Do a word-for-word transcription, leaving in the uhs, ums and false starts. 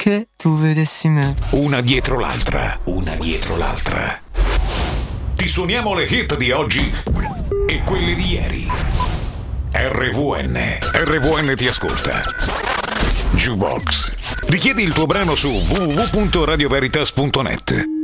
che tu vedessi me. Una dietro l'altra, una dietro l'altra. Ti suoniamo le hit di oggi e quelle di ieri. R V N. R V N ti ascolta. Jukebox. Richiedi il tuo brano su w w w punto radio veritas punto net.